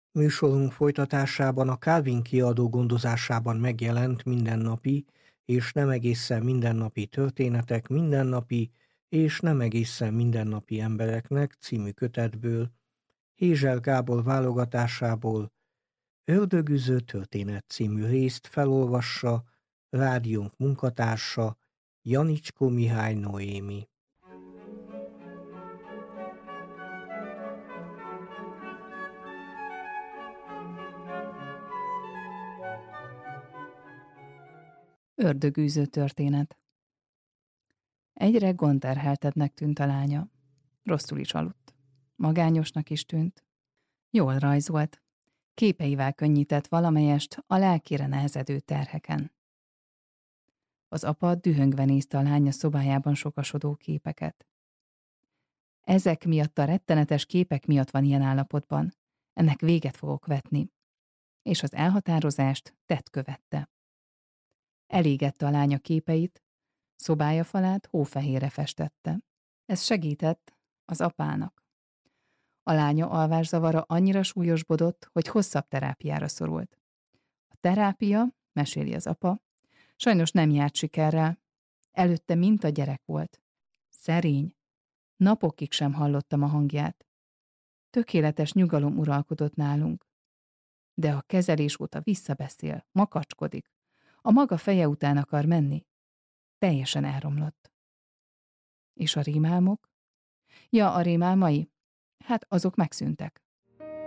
Műsorunk folytatásában a Calvin kiadó gondozásában megjelent Mindennapi és nem egészen mindennapi történetek mindennapi és nem egészen mindennapi embereknek című kötetből, Hézsel Gábor válogatásából Ördögüző történet című részt felolvassa rádiónk munkatársa, Janicskó Mihály Noémi. Ördögűző történet. Egyre gondterheltebbnek tűnt a lánya. Rosszul is aludt. Magányosnak is tűnt. Jól rajzolt. Képeivel könnyített valamelyest a lelkére nehezedő terheken. Az apa dühöngve nézte a lánya szobájában sokasodó képeket. Ezek miatt, a rettenetes képek miatt van ilyen állapotban. Ennek véget fogok vetni. És az elhatározást tett követte. Elégette a lánya képeit, szobája falát hófehérre festette. Ez segített az apának. A lánya alvászavara annyira súlyosbodott, hogy hosszabb terápiára szorult. A terápia, meséli az apa, sajnos nem járt sikerrel. Előtte mint a gyerek volt. Szerény. Napokig sem hallottam a hangját. Tökéletes nyugalom uralkodott nálunk. De a kezelés óta visszabeszél, makacskodik. A maga feje után akar menni. Teljesen elromlott. És a rémálmok? Ja, a rémálmai? Hát azok megszűntek.